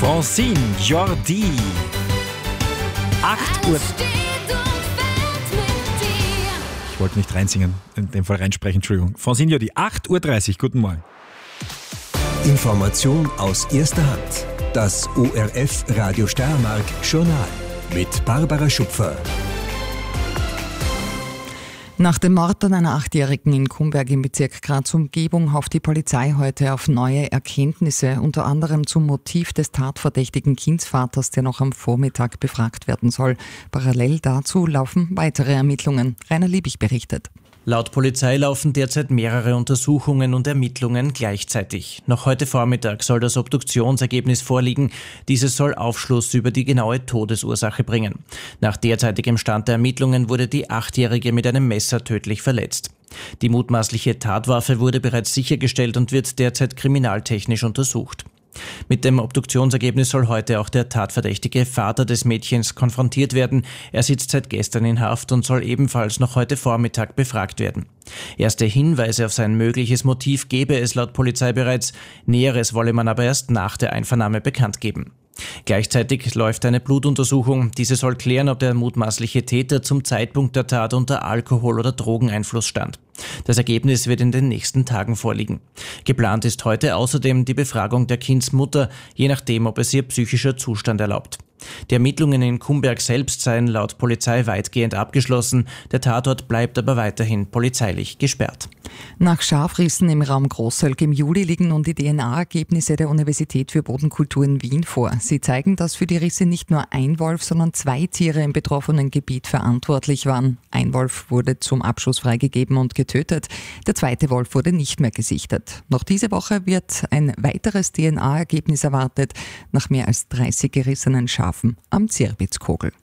Francine Jordi. 8 Uhr. Ich wollte nicht reinsingen, in dem Fall reinsprechen, Entschuldigung. Francine Jordi, 8.30 Uhr, guten Morgen. Information aus erster Hand. Das ORF Radio Steiermark Journal mit Barbara Schupfer. Nach dem Mord an einer 8-Jährigen in Kumberg im Bezirk Graz-Umgebung hofft die Polizei heute auf neue Erkenntnisse, unter anderem zum Motiv des tatverdächtigen Kindsvaters, der noch am Vormittag befragt werden soll. Parallel dazu laufen weitere Ermittlungen. Rainer Liebig berichtet. Laut Polizei laufen derzeit mehrere Untersuchungen und Ermittlungen gleichzeitig. Noch heute Vormittag soll das Obduktionsergebnis vorliegen. Dieses soll Aufschluss über die genaue Todesursache bringen. Nach derzeitigem Stand der Ermittlungen wurde die 8-Jährige mit einem Messer tödlich verletzt. Die mutmaßliche Tatwaffe wurde bereits sichergestellt und wird derzeit kriminaltechnisch untersucht. Mit dem Obduktionsergebnis soll heute auch der tatverdächtige Vater des Mädchens konfrontiert werden. Er sitzt seit gestern in Haft und soll ebenfalls noch heute Vormittag befragt werden. Erste Hinweise auf sein mögliches Motiv gebe es laut Polizei bereits. Näheres wolle man aber erst nach der Einvernahme bekannt geben. Gleichzeitig läuft eine Blutuntersuchung. Diese soll klären, ob der mutmaßliche Täter zum Zeitpunkt der Tat unter Alkohol- oder Drogeneinfluss stand. Das Ergebnis wird in den nächsten Tagen vorliegen. Geplant ist heute außerdem die Befragung der Kindsmutter, je nachdem, ob es ihr psychischer Zustand erlaubt. Die Ermittlungen in Kumberg selbst seien laut Polizei weitgehend abgeschlossen. Der Tatort bleibt aber weiterhin polizeilich gesperrt. Nach Scharfrissen im Raum Großölk im Juli liegen nun die DNA-Ergebnisse der Universität für Bodenkultur in Wien vor. Sie zeigen, dass für die Risse nicht nur ein Wolf, sondern 2 Tiere im betroffenen Gebiet verantwortlich waren. Ein Wolf wurde zum Abschuss freigegeben und getötet. Der 2. Wolf wurde nicht mehr gesichtet. Noch diese Woche wird ein weiteres DNA-Ergebnis erwartet, nach mehr als 30 gerissenen Schafen am Zirbitzkogel.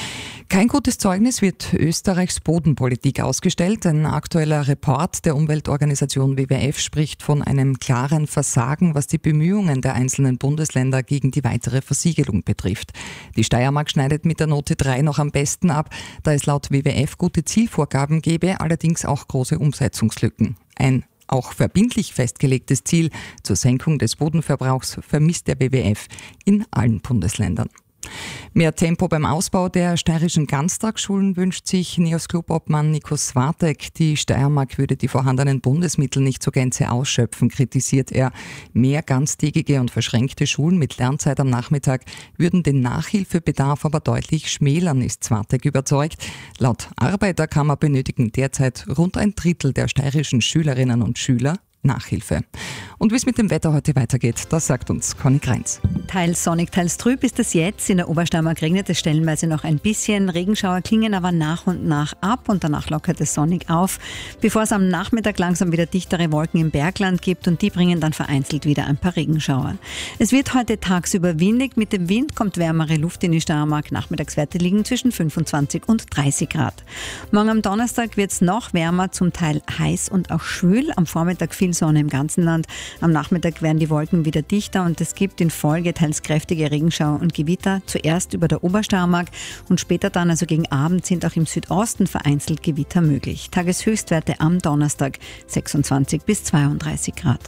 Kein gutes Zeugnis wird Österreichs Bodenpolitik ausgestellt. Ein aktueller Report der Umweltorganisation WWF spricht von einem klaren Versagen, was die Bemühungen der einzelnen Bundesländer gegen die weitere Versiegelung betrifft. Die Steiermark schneidet mit der Note 3 noch am besten ab, da es laut WWF gute Zielvorgaben gäbe, allerdings auch große Umsetzungslücken. Ein auch verbindlich festgelegtes Ziel zur Senkung des Bodenverbrauchs vermisst der WWF in allen Bundesländern. Mehr Tempo beim Ausbau der steirischen Ganztagsschulen wünscht sich NEOS-Clubobmann Nico Swatek. Die Steiermark würde die vorhandenen Bundesmittel nicht zur Gänze ausschöpfen, kritisiert er. Mehr ganztägige und verschränkte Schulen mit Lernzeit am Nachmittag würden den Nachhilfebedarf aber deutlich schmälern, ist Swatek überzeugt. Laut Arbeiterkammer benötigen derzeit rund 1/3 der steirischen Schülerinnen und Schüler Nachhilfe. Und wie es mit dem Wetter heute weitergeht, das sagt uns Conny Kreins. Teils sonnig, teils trüb ist es jetzt. In der Obersteiermark regnet es stellenweise noch ein bisschen. Regenschauer klingen aber nach und nach ab und danach lockert es sonnig auf, bevor es am Nachmittag langsam wieder dichtere Wolken im Bergland gibt und die bringen dann vereinzelt wieder ein paar Regenschauer. Es wird heute tagsüber windig. Mit dem Wind kommt wärmere Luft in die Steiermark. Nachmittagswerte liegen zwischen 25 und 30 Grad. Morgen am Donnerstag wird es noch wärmer, zum Teil heiß und auch schwül. Am Vormittag viel Sonne im ganzen Land. Am Nachmittag werden die Wolken wieder dichter und es gibt in Folge teils kräftige Regenschauer und Gewitter. Zuerst über der Obersteiermark und später dann, also gegen Abend, sind auch im Südosten vereinzelt Gewitter möglich. Tageshöchstwerte am Donnerstag 26 bis 32 Grad.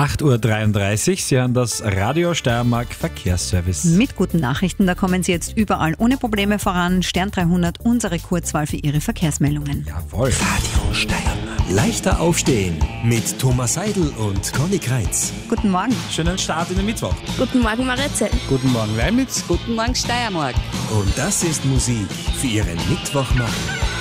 8.33 Uhr, Sie hören das Radio Steiermark Verkehrsservice. Mit guten Nachrichten, da kommen Sie jetzt überall ohne Probleme voran. Stern 300, unsere Kurzwahl für Ihre Verkehrsmeldungen. Jawohl. Radio Steiermark. Leichter aufstehen mit Thomas Seidel und Conny Kreitz. Guten Morgen. Schönen Start in den Mittwoch. Guten Morgen, Maritze. Guten Morgen, Leimitz. Guten Morgen, Steiermark. Und das ist Musik für Ihren Mittwochmorgen.